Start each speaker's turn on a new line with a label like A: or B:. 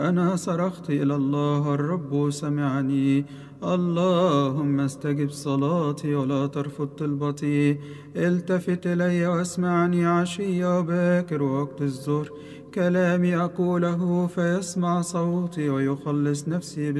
A: أنا صرخت إلى الله الرب سمعني. اللهم استجب صلاتي ولا ترفض طلبتي. التفت إلي واسمعني عشية وباكر ووقت الظهر. كلامي أقوله فيسمع صوتي ويخلص نفسي